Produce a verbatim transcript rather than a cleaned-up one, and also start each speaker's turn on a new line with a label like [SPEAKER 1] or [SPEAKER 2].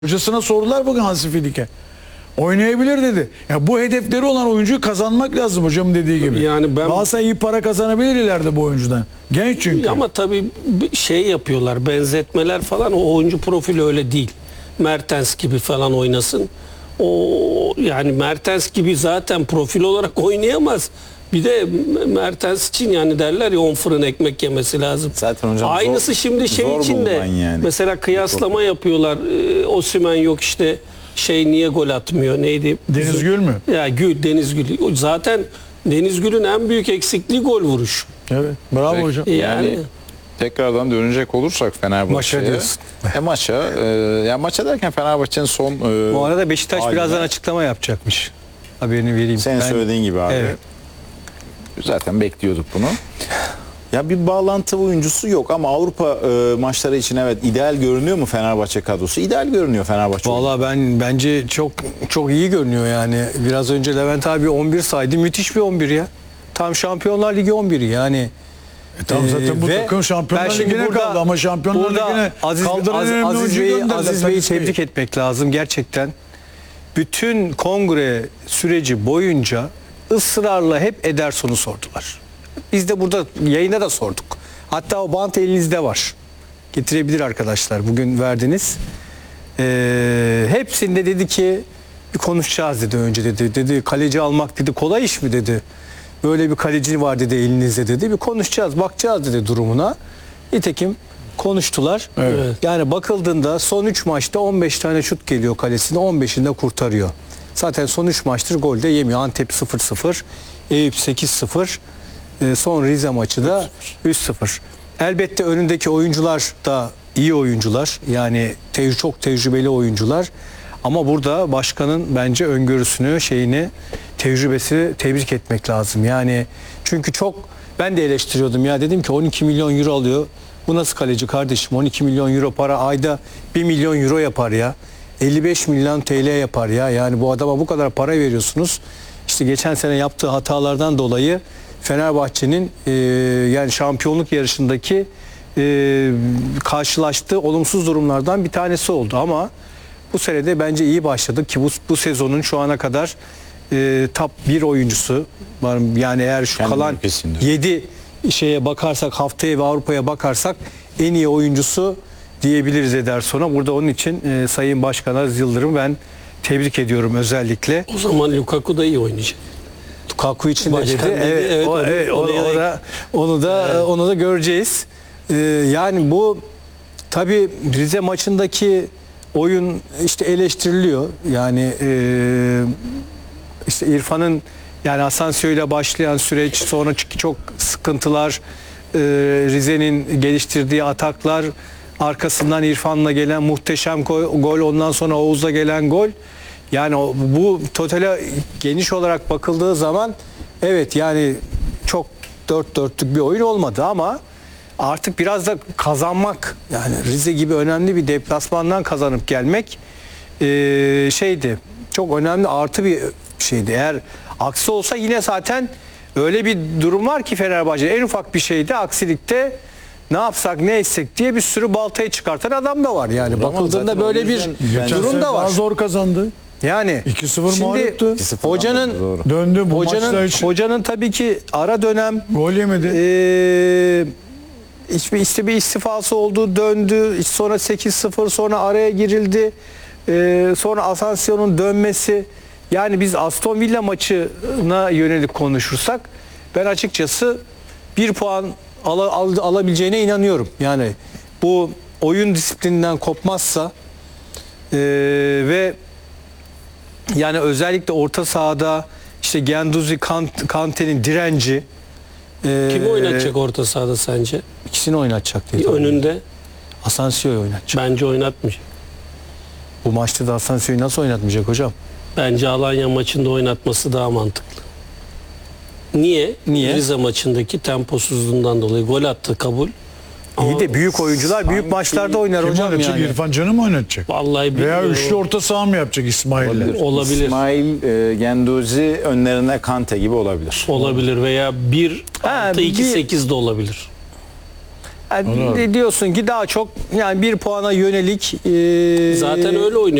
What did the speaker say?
[SPEAKER 1] Hocasına sordular bugün Hansi Flick'e. Oynayabilir dedi. Ya bu hedefleri olan oyuncuyu kazanmak lazım hocam dediği gibi.
[SPEAKER 2] Yani ben
[SPEAKER 1] Galatasaray iyi para kazanabilir ileride bu oyuncudan. Genç çünkü.
[SPEAKER 2] ama tabii bir şey yapıyorlar, benzetmeler falan, o oyuncu profili öyle değil. Mertens gibi falan oynasın. O yani Mertens gibi zaten profil olarak oynayamaz. Bir de Mertens için yani derler ya on fırın ekmek yemesi lazım.
[SPEAKER 3] Zaten hocam
[SPEAKER 2] Aynısı
[SPEAKER 3] zor,
[SPEAKER 2] şimdi şey
[SPEAKER 3] zor
[SPEAKER 2] için de
[SPEAKER 3] yani.
[SPEAKER 2] mesela kıyaslama yapıyorlar. Ee, Osimhen yok işte şey niye gol atmıyor neydi?
[SPEAKER 1] Deniz Gül mü?
[SPEAKER 2] Ya Gül, Deniz Gül. Zaten Deniz Gül'ün en büyük eksikliği gol vuruş.
[SPEAKER 1] Evet. Bravo
[SPEAKER 3] Peki.
[SPEAKER 1] hocam.
[SPEAKER 2] Yani,
[SPEAKER 3] Yani tekrardan dönecek olursak Fenerbahçe'ye.
[SPEAKER 4] Maça diyorsun.
[SPEAKER 3] E maça. E, yani maça derken Fenerbahçe'nin son... E,
[SPEAKER 4] Bu arada Beşiktaş
[SPEAKER 3] haline,
[SPEAKER 4] birazdan açıklama yapacakmış. Haberini vereyim.
[SPEAKER 3] senin
[SPEAKER 4] Ben-
[SPEAKER 3] söylediğin gibi abi.
[SPEAKER 4] Evet.
[SPEAKER 3] Zaten bekliyorduk bunu. Ya bir bağlantı oyuncusu yok ama Avrupa e, maçları için evet ideal görünüyor mu Fenerbahçe kadrosu? İdeal görünüyor Fenerbahçe.
[SPEAKER 4] Vallahi ben bence çok çok iyi görünüyor yani. Biraz önce Levent abi on bir saydı. Müthiş bir on bir ya. Tam Şampiyonlar Ligi on biri yani.
[SPEAKER 1] E tamam zaten bu
[SPEAKER 4] Ee, ve
[SPEAKER 1] takım Şampiyonlar
[SPEAKER 4] ben şimdi
[SPEAKER 1] Ligi'ne
[SPEAKER 4] burada-
[SPEAKER 1] kaldı ama Şampiyonlar
[SPEAKER 4] burada
[SPEAKER 1] Ligi'ne
[SPEAKER 4] Aziz,
[SPEAKER 1] kaldıran
[SPEAKER 4] Az-
[SPEAKER 1] önemli
[SPEAKER 4] Aziz
[SPEAKER 1] oyuncuyu
[SPEAKER 4] Bey'i
[SPEAKER 1] gönderdiler.
[SPEAKER 4] Aziz Bey'i
[SPEAKER 1] Tadiç Bey.
[SPEAKER 4] tebrik etmek lazım gerçekten. Bütün kongre süreci boyunca ısrarla hep Ederson'u sordular. Biz de burada yayında da sorduk. Hatta o bant elinizde var. Getirebilir arkadaşlar. Bugün verdiniz. Ee, hepsinde dedi ki bir konuşacağız dedi önce dedi. Dedi kaleci almak dedi kolay iş mi dedi. Böyle bir kaleci var dedi elinizde dedi. Bir konuşacağız bakacağız dedi durumuna. Nitekim konuştular.
[SPEAKER 2] Evet.
[SPEAKER 4] Yani bakıldığında son üç maçta on beş tane şut geliyor kalesine, on beşinde kurtarıyor. Zaten son üç maçtır gol de yemiyor. Antep sıfır sıfır, Eyüp sekiz sıfır, e, son Rize maçı da üç sıfır. Elbette önündeki oyuncular da iyi oyuncular. Yani tecrü, çok tecrübeli oyuncular. Ama burada başkanın bence öngörüsünü, şeyini, tecrübesini tebrik etmek lazım. Yani çünkü çok ben de eleştiriyordum ya, dedim ki on iki milyon euro alıyor. Bu nasıl kaleci kardeşim? on iki milyon euro para ayda bir milyon euro yapar ya. elli beş milyon T L yapar ya. Yani bu adama bu kadar para veriyorsunuz. İşte geçen sene yaptığı hatalardan dolayı Fenerbahçe'nin e, yani şampiyonluk yarışındaki e, karşılaştığı olumsuz durumlardan bir tanesi oldu. Ama bu sene de bence iyi başladı ki bu, bu sezonun şu ana kadar e, top bir oyuncusu var. Yani eğer şu
[SPEAKER 3] Kendi
[SPEAKER 4] kalan
[SPEAKER 3] ülkesinde.
[SPEAKER 4] yedi şeye bakarsak, haftaya ve Avrupa'ya bakarsak en iyi oyuncusu diyebiliriz Ederson'a. Burada onun için e, Sayın Başkan Aziz Yıldırım ben tebrik ediyorum özellikle.
[SPEAKER 2] o zaman Lukaku da iyi oynayacak.
[SPEAKER 4] Lukaku için de dedi.
[SPEAKER 2] Başkan dedi,
[SPEAKER 4] Evet,
[SPEAKER 2] evet,
[SPEAKER 4] o-
[SPEAKER 2] onu-
[SPEAKER 4] evet,
[SPEAKER 2] onu
[SPEAKER 4] onu,
[SPEAKER 2] ya-
[SPEAKER 4] onu da onu da onu da göreceğiz. Ee, yani bu tabii Rize maçındaki oyun işte eleştiriliyor. Yani e, işte İrfan'ın yani Asensio ile başlayan süreç, sonra çok sıkıntılar, e, Rize'nin geliştirdiği ataklar, arkasından İrfan'la gelen muhteşem gol, gol, ondan sonra Oğuz'la gelen gol. Yani o- bu totale geniş olarak bakıldığı zaman evet yani çok dört dörtlük bir oyun olmadı ama artık biraz da kazanmak, yani Rize gibi önemli bir deplasmandan kazanıp gelmek eee, şeydi, çok önemli, artı bir şeydi. Eğer aksi olsa yine zaten öyle bir durum var ki Fenerbahçe en ufak bir şeyde, aksilikte ne yapsak ne etsek diye bir sürü baltayı çıkartan adam da var. Yani
[SPEAKER 3] Ama
[SPEAKER 4] bakıldığında
[SPEAKER 3] zaten o
[SPEAKER 4] böyle bir
[SPEAKER 3] yüzden
[SPEAKER 1] Geçen
[SPEAKER 4] durum
[SPEAKER 1] sene
[SPEAKER 4] da
[SPEAKER 1] daha
[SPEAKER 4] var.
[SPEAKER 1] zor kazandı.
[SPEAKER 4] Yani
[SPEAKER 1] iki sıfır
[SPEAKER 4] şimdi
[SPEAKER 1] mağluptu.
[SPEAKER 3] iki sıfır
[SPEAKER 4] hocanın
[SPEAKER 3] doğru.
[SPEAKER 1] Döndü bu maçta
[SPEAKER 4] hocanın
[SPEAKER 1] hiç
[SPEAKER 4] hocanın tabii ki ara dönem
[SPEAKER 1] gol yemedi.
[SPEAKER 4] eee hiçbir işte bir istifası oldu, döndü. Sonra sekiz sıfır, sonra araya girildi. Eee, sonra Asensio'nun dönmesi. Yani biz Aston Villa maçına yönelik konuşursak ben açıkçası bir puan al, al- alabileceğine inanıyorum. Yani bu oyun disiplininden kopmazsa eee, ve yani özellikle orta sahada işte Guendouzi, Kant, Kante'nin direnci, eee,
[SPEAKER 2] Kimi oynatacak orta sahada sence?
[SPEAKER 4] İkisini oynatacak diye. tahmin ediyorum.
[SPEAKER 2] Önünde
[SPEAKER 4] Asensio'yu oynatacak.
[SPEAKER 2] bence oynatmayacak.
[SPEAKER 4] Bu maçta da Asensio'yu nasıl oynatmayacak hocam?
[SPEAKER 2] Bence Alanya maçında oynatması daha mantıklı. Niye?
[SPEAKER 4] Niye?
[SPEAKER 2] Rize maçındaki temposuzluğundan dolayı gol attı, kabul.
[SPEAKER 4] İyi de büyük oyuncular büyük maçlarda oynar
[SPEAKER 1] Kim
[SPEAKER 4] hocam
[SPEAKER 1] oynatacak?
[SPEAKER 4] yani.
[SPEAKER 1] İrfan Can'ı mı oynatacak?
[SPEAKER 2] Vallahi
[SPEAKER 1] Veya
[SPEAKER 2] bilmiyorum.
[SPEAKER 1] üçlü orta saha mı yapacak İsmail'le?
[SPEAKER 2] Olabilir.
[SPEAKER 3] İsmail e, Genduzi önlerine Kante gibi olabilir.
[SPEAKER 2] Olabilir veya bir
[SPEAKER 4] Ha,
[SPEAKER 2] altı iki
[SPEAKER 4] bir-
[SPEAKER 2] sekiz de olabilir.
[SPEAKER 4] Yani diyorsun ki daha çok yani bir puana yönelik e,
[SPEAKER 2] Zaten öyle oynuyor.